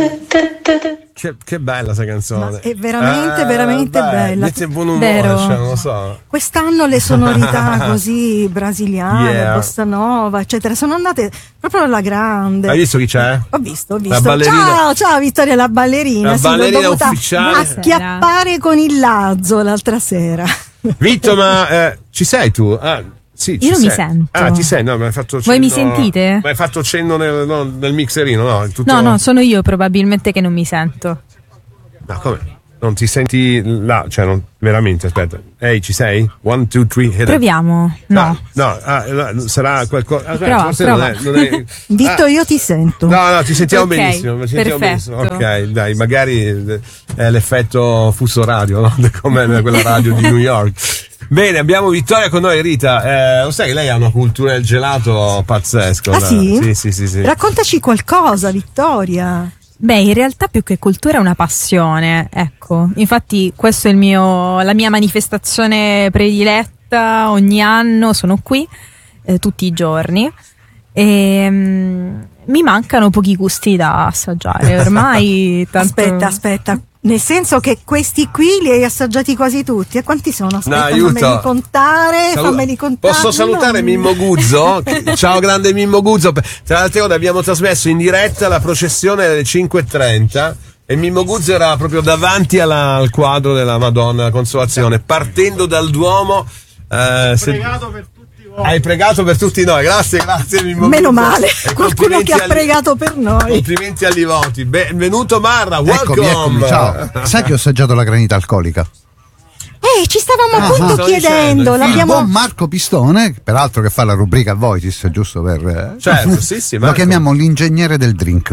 Che bella essa canzone. Ma è veramente bella. Mette buon umore, cioè, non lo so. Quest'anno le sonorità così brasiliane, bossa nova, eccetera, sono andate proprio alla grande. Hai visto chi c'è? Ho visto. La ballerina. Ciao Vittoria, la ballerina. La ballerina ufficiale. Acchiappare con il Lazzo l'altra sera. Vitto, ma ci sei tu? Sì, io non mi sento. Ti sei? No, mi hai fatto cenno. Voi mi sentite? Mi hai fatto cenno nel mixerino, no? No, sono io probabilmente che non mi sento. Ma come? Non ti senti là? Cioè, non, veramente, aspetta. Ehi, ci sei? 1, 2, 3, proviamo. No. Sarà qualcosa. Prova. Non è... Vitto, io ti sento. No, ti sentiamo benissimo. Perfetto. Ok, dai, magari è l'effetto fuso radio, no? Come quella radio di New York. Bene, abbiamo Vittoria con noi, Rita. Lo sai che lei ha una cultura del gelato pazzesco. Ah, sì? Sì. Raccontaci qualcosa, Vittoria. Beh, in realtà più che cultura è una passione, ecco. Infatti questa è la mia manifestazione prediletta, ogni anno sono qui, tutti i giorni. E mi mancano pochi gusti da assaggiare, ormai tanto... Aspetta. Nel senso che questi qui li hai assaggiati quasi tutti. E quanti sono? Aspetta, fammeli contare. Posso salutare Mimmo Guzzo? Ciao grande Mimmo Guzzo. Tra l'altro abbiamo trasmesso in diretta la processione alle 5:30 e Mimmo Guzzo era proprio davanti al quadro della Madonna della Consolazione, partendo dal Duomo. Pregato per tutti voi. Hai pregato per tutti noi, grazie Mimmo Guzzo. Meno male, qualcuno che ha pregato per noi. Complimenti agli voti. Benvenuto Marra, welcome. Eccomi, ciao. Sai che ho assaggiato la granita alcolica? Ci stavamo appunto chiedendo. Il buon Marco Pistone, peraltro che fa la rubrica Voitis, giusto per... Certo, sì, lo chiamiamo l'ingegnere del drink.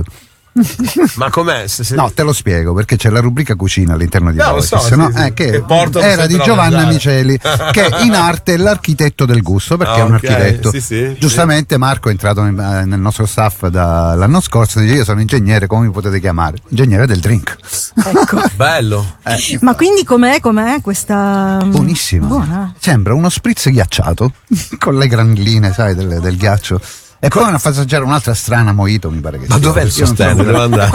Ma com'è? No, te lo spiego, perché c'è la rubrica cucina all'interno di Voitis, che era di Giovanna Miceli, che in arte è l'architetto del gusto, perché è un architetto. Giustamente Marco è entrato nel nostro staff dall'anno scorso e dice: io sono ingegnere, come mi potete chiamare? Ingegnere del drink. Ecco. Bello. Ma quindi com'è questa? Buonissima. Buona. Sembra uno spritz ghiacciato con le granelline, sai, del ghiaccio. E poi hanno fatto assaggiare un'altra strana mojito, mi pare che ma dov'è il sostegno? Devo andare.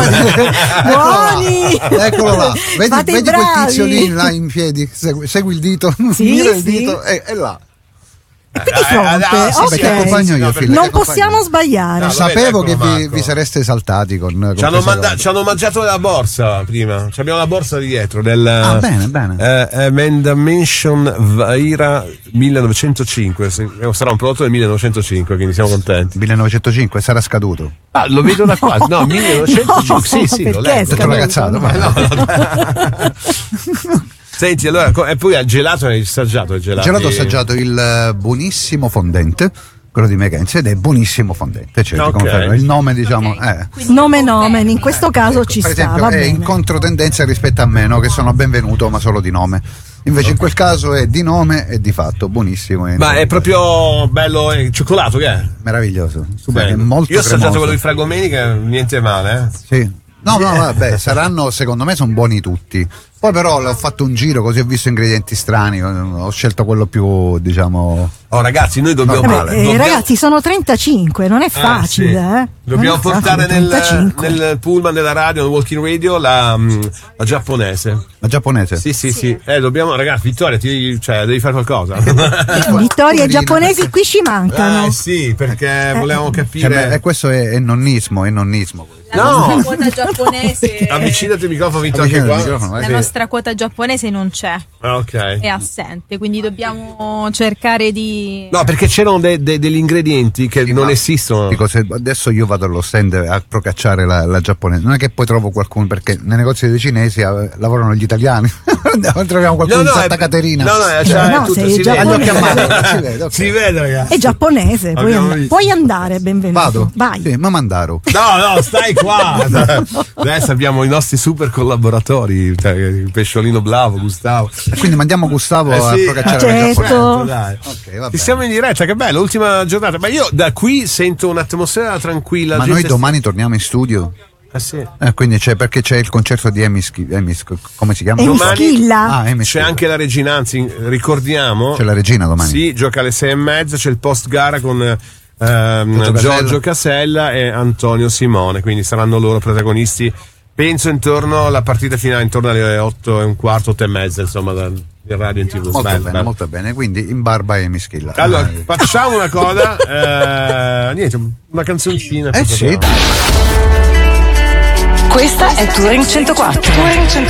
Buoni! Eccolo là. Vedi quel tizio lì là in piedi, segui il dito, mira il dito e là. E qui di fronte, ok, non possiamo sbagliare. Sapevo che vi sareste esaltati con ci hanno mangiato la borsa prima. Abbiamo la borsa di dietro del bene. Emendamention Vaira 1905. Sarà un prodotto del 1905, quindi siamo contenti. 1905 sarà scaduto. Lo vedo da qua. No, 1905. No, sì, lo leggo. Senti, allora, e poi al gelato hai assaggiato il gelato? Gelato ho assaggiato il buonissimo fondente, quello di Meganzi, ed è buonissimo fondente, il nome, diciamo, nome, in questo caso ci per sta, esempio, è in controtendenza rispetto a me, no, che sono benvenuto ma solo di nome. Invece in quel caso è di nome e di fatto buonissimo. Ma è proprio bello, cioccolato, che è? Meraviglioso, super, è molto io ho assaggiato cremoso. quello di Fragomeni, che niente male, Sì. No, vabbè, saranno, secondo me sono buoni tutti. Poi però ho fatto un giro, così ho visto ingredienti strani, ho scelto quello più, diciamo... Oh ragazzi, noi dobbiamo... ragazzi, sono 35, non è facile, sì. Dobbiamo portare nel pullman della radio, nel walking radio, la giapponese. La giapponese? Sì. Dobbiamo, ragazzi, Vittoria, devi fare qualcosa. Vittoria, i giapponesi qui ci mancano. Sì, perché volevamo capire... questo è nonnismo. La nostra quota giapponese. Avvicinati il microfono, Vittoria, La nostra quota giapponese non c'è. Ok. È assente, quindi dobbiamo cercare di... No, perché c'erano degli ingredienti che non esistono. Dico, se adesso io vado allo stand a procacciare la giapponese, non è che poi trovo qualcuno, perché nei negozi dei cinesi lavorano gli italiani. Troviamo qualcuno in Santa Caterina. Sei giapponese. Si vede, ragazzi. È giapponese, puoi andare, benvenuto. Vado? Vai. Sì, ma Mandaro. No, stai qua. Adesso abbiamo i nostri super collaboratori, il pesciolino Blavo, Gustavo. Quindi mandiamo Gustavo a procacciare la giapponese. Okay, siamo in diretta, che bello, ultima giornata. Ma io da qui sento un'atmosfera tranquilla. Ma noi domani torniamo in studio. Sì. Quindi perché c'è il concerto di Emis, come si chiama? Emischilla. C'è anche la regina, anzi ricordiamo. C'è la regina domani. Sì, gioca alle 6:30, c'è il post gara con Giorgio Casella e Antonio Simone, quindi saranno loro protagonisti penso intorno alla partita finale, intorno alle 8:15, 8:30, insomma, in radio, in TV. Molto bene, quindi in barba e Mischilla. Allora, facciamo una cosa, niente, una canzoncina. Sì, dai. Questa è Touring 104.